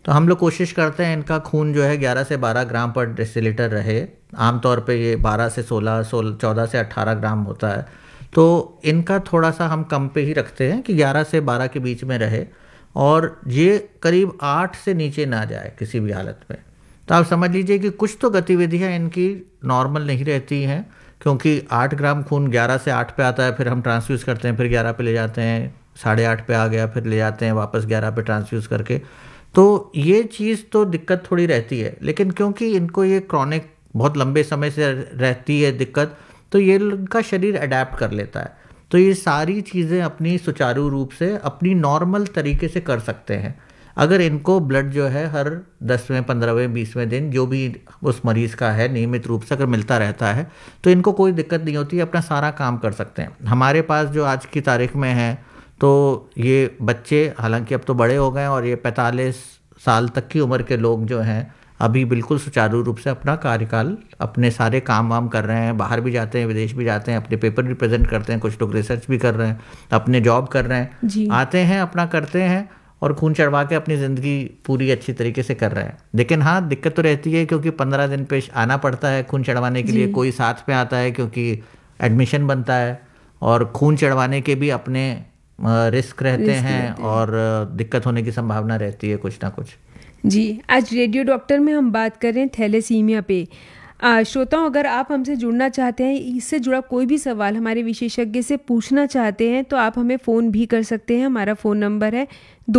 तो हम लोग कोशिश करते हैं इनका खून जो है 11 से 12 ग्राम पर डेसीलीटर रहे। आमतौर पे ये 12 से 16, 14 से 18 ग्राम होता है। तो इनका थोड़ा सा हम कम पे ही रखते हैं कि 11 से 12 के बीच में रहे, और ये करीब 8 से नीचे ना जाए किसी भी हालत में। तो आप समझ लीजिए कि कुछ तो गतिविधियाँ इनकी नॉर्मल नहीं रहती हैं, क्योंकि 8 ग्राम खून 11 से 8 पे आता है, फिर हम ट्रांसफ्यूज़ करते हैं, फिर 11 पे ले जाते हैं, 8:30 पे आ गया, फिर ले जाते हैं वापस 11 पे ट्रांसफ्यूज़ करके। तो ये चीज़ तो दिक्कत थोड़ी रहती है, लेकिन क्योंकि इनको ये क्रॉनिक बहुत लंबे समय से रहती है दिक्कत, तो ये इनका शरीर अडेप्ट कर लेता है। तो ये सारी चीज़ें अपनी सुचारू रूप से अपनी नॉर्मल तरीके से कर सकते हैं अगर इनको ब्लड जो है हर 10वें, 15वें, 20वें दिन जो भी उस मरीज़ का है नियमित रूप से अगर मिलता रहता है, तो इनको कोई दिक्कत नहीं होती, अपना सारा काम कर सकते हैं। हमारे पास जो आज की तारीख में है, तो ये बच्चे हालांकि अब तो बड़े हो गए, और ये 45 साल तक की उम्र के लोग जो हैं अभी बिल्कुल सुचारू रूप से अपना कार्यकाल, अपने सारे काम वाम कर रहे हैं, बाहर भी जाते हैं, विदेश भी जाते हैं, अपने पेपर भी प्रेजेंट करते हैं, कुछ लोग रिसर्च भी कर रहे हैं, अपने जॉब कर रहे हैं, जी। आते हैं, अपना करते हैं और खून चढ़वा के अपनी ज़िंदगी पूरी अच्छी तरीके से कर रहे हैं। लेकिन हाँ, दिक्कत तो रहती है क्योंकि 15 दिन पे आना पड़ता है खून चढ़वाने के लिए, कोई साथ में आता है क्योंकि एडमिशन बनता है, और खून चढ़वाने के भी अपने रिस्क रहते हैं और दिक्कत होने की संभावना रहती है कुछ ना कुछ। जी, आज रेडियो डॉक्टर में हम बात कर रहे हैं थैलेसीमिया पे। श्रोताओं, अगर आप हमसे जुड़ना चाहते हैं, इससे जुड़ा कोई भी सवाल हमारे विशेषज्ञ से पूछना चाहते हैं, तो आप हमें फ़ोन भी कर सकते हैं। हमारा फ़ोन नंबर है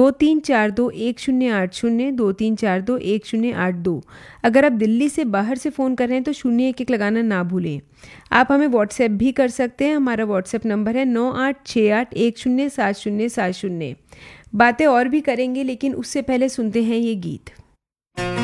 23421080, 23421082। अगर आप दिल्ली से बाहर से फ़ोन कर रहे हैं तो 01 लगाना ना भूलें। आप हमें व्हाट्सएप भी कर सकते हैं। हमारा व्हाट्सएप नंबर है 9868107070। बातें और भी करेंगे, लेकिन उससे पहले सुनते हैं ये गीत।